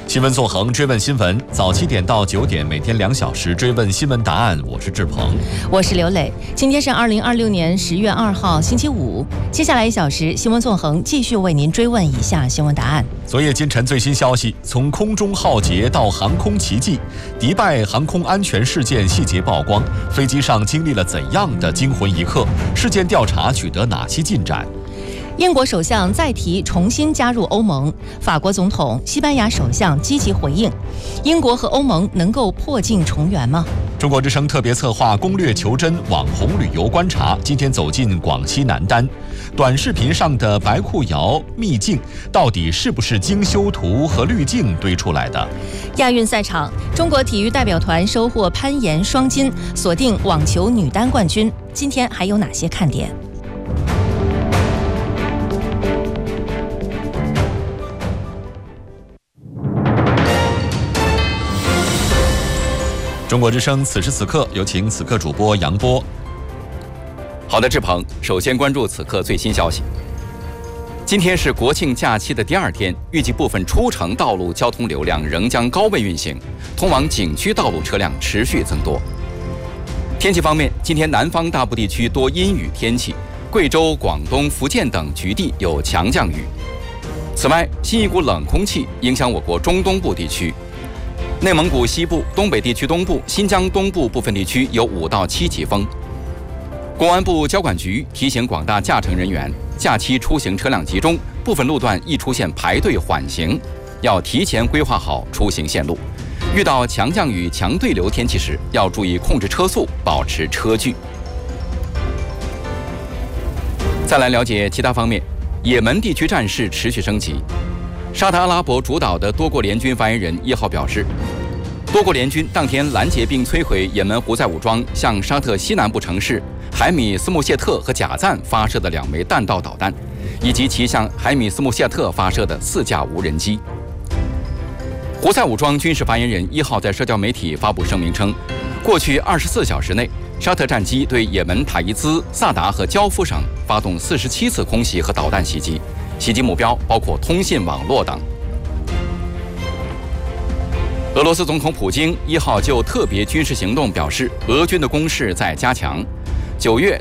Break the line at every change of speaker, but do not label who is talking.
新闻纵横，追问新闻，早7点到9点，每天2小时追问新闻答案。我是志鹏，
我是刘磊。今天是2026年10月2号，星期五。接下来1小时，新闻纵横继续为您追问以下新闻答案。
昨夜今晨最新消息，从空中浩劫到航空奇迹，迪拜航空安全事件细节曝光，飞机上经历了怎样的惊魂一刻？事件调查取得哪些进展？
英国首相再提重新加入欧盟，法国总统、西班牙首相积极回应，英国和欧盟能够破镜重圆吗？
中国之声特别策划攻略求真网红旅游观察，今天走进广西南丹，短视频上的白裤窑秘境到底是不是经修图和滤镜堆出来的？
亚运赛场，中国体育代表团收获攀岩双金，锁定网球女单冠军。今天还有哪些看点？
中国之声此时此刻，有请此刻主播杨波。
好的，志鹏，首先关注此刻最新消息。今天是国庆假期的第2天，预计部分出城道路交通流量仍将高位运行，通往景区道路车辆持续增多。天气方面，今天南方大部地区多阴雨天气，贵州、广东、福建等局地有强降雨。此外，新一股冷空气影响我国中东部地区。内蒙古西部、东北地区东部、新疆东部部分地区有5到7级风。公安部交管局提醒广大驾乘人员，假期出行车辆集中，部分路段易出现排队缓行，要提前规划好出行线路。遇到强降雨、强对流天气时，要注意控制车速，保持车距。再来了解其他方面，也门地区战事持续升级。沙特阿拉伯主导的多国联军发言人1号表示，多国联军当天拦截并摧毁也门胡塞武装向沙特西南部城市海米斯穆谢特和贾赞发射的2枚弹道导弹，以及其向海米斯穆谢特发射的4架无人机。胡塞武装军事发言人1号在社交媒体发布声明称，过去24小时内，沙特战机对也门塔伊兹、萨达和焦夫省发动47次空袭和导弹袭击，袭击目标包括通信网络等。俄罗斯总统普京1号就特别军事行动表示，俄军的攻势在加强。9月